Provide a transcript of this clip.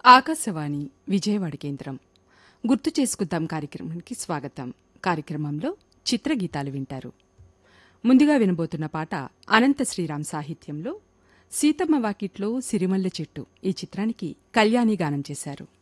ఆకాశవాణి విజయవాడ కేంద్రం గుర్తు చేసుకుందాం కార్యక్రమానికి స్వాగతం. కార్యక్రమంలో చిత్రగీతాలు వింటారు. ముందుగా వినబోతున్న పాట అనంత శ్రీరామ్ సాహిత్యంలో సీతమ్మ వాకిట్లో సిరిమల్లె చెట్టు ఈ చిత్రానికి కళ్యాణి గానం చేశారు.